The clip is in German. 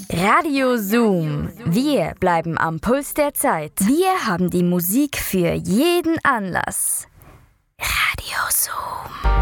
Radio Zoom. Wir bleiben am Puls der Zeit. Wir haben die Musik für jeden Anlass. Radio Zoom.